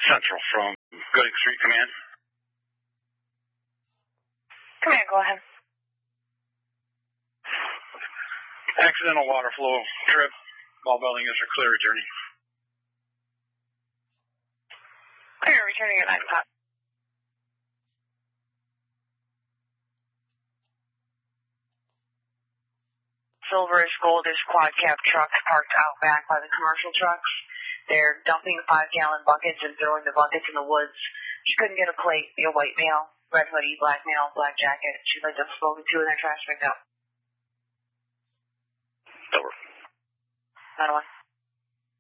Central from Gooding Street Command. Command, go ahead. Accidental water flow trip. Ball building is for clear returning. Clear returning at 9 o'clock. Silverish, goldish quad cab trucks parked out back by the commercial trucks. They're dumping 5-gallon buckets and throwing the buckets in the woods. She couldn't get a plate, be a white male, red hoodie, black male, black jacket. She'd like them spoken to in their trash pickup. Over. 901.